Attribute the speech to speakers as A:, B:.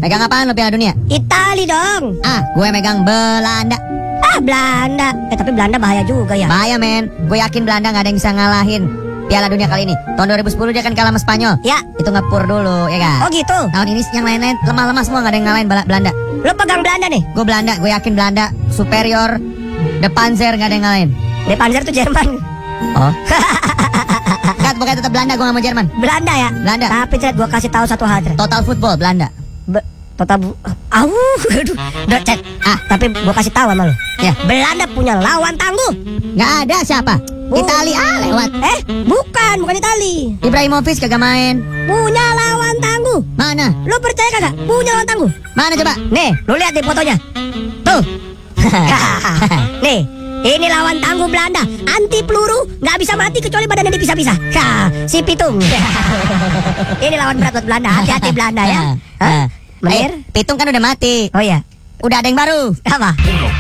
A: Megang apaan lo Piala Dunia?
B: Itali dong.
A: Gue megang Belanda.
B: Belanda. Tapi Belanda bahaya juga ya.
A: Bahaya men. Gue yakin Belanda gak ada yang bisa ngalahin Piala Dunia kali ini. Tahun 2010 dia kan kalah sama Spanyol.
B: Ya.
A: Itu ngepur dulu ya kan.
B: Oh gitu.
A: Tahun ini yang lain-lain lemah-lemah semua, gak ada yang ngalahin Belanda.
B: Lo pegang Belanda nih?
A: Gue Belanda. Gue yakin Belanda superior. De Panzer gak ada yang ngalahin.
B: De Panzer tuh Jerman.
A: Oh. Kat, pokoknya tetap Belanda. Gue gak mau Jerman.
B: Belanda ya?
A: Belanda.
B: Tapi Cret, gue kasih tahu satu hal, Cret.
A: Total football Belanda.
B: Aduh, Cret. Tapi gue kasih tahu sama lo.
A: Ya.
B: Belanda punya lawan tangguh.
A: Gak ada siapa? Itali lewat.
B: Bukan Itali.
A: Ibrahimovic kagak main.
B: Punya lawan tangguh.
A: Mana?
B: Lo percaya kagak? Punya lawan tangguh.
A: Mana coba?
B: Nih, lo lihat di fotonya. Tuh. Nih, ini lawan tangguh Belanda. Anti peluru, nggak bisa mati kecuali badannya dipisah-pisah. Si Pitung. Ini lawan berat buat Belanda. Hati-hati Belanda ya. Menir?
A: Pitung kan udah mati.
B: Oh iya.
A: Udah ada yang baru.
B: Apa?